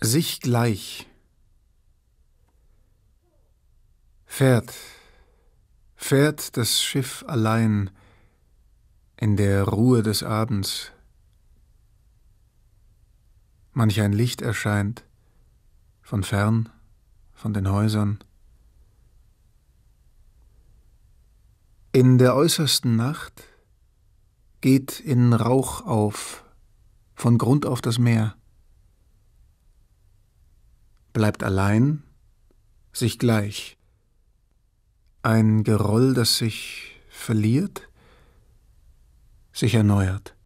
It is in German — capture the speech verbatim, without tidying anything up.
Sich gleich. Fährt, fährt das Schiff allein in der Ruhe des Abends. Manch ein Licht erscheint, von fern, von den Häusern. In der äußersten Nacht geht in Rauch auf, von Grund auf das Meer. Bleibt allein, sich gleich. Ein Geroll, das sich verliert, sich erneuert.